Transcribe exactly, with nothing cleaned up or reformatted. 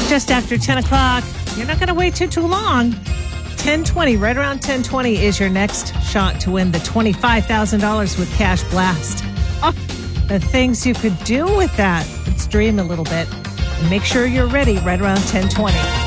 just after ten o'clock. You're not going to wait too, too long. ten twenty, right around ten twenty is your next shot to win the twenty-five thousand dollars with Cash Blast. Oh, the things you could do with that. Let's dream a little bit. And make sure you're ready right around ten twenty.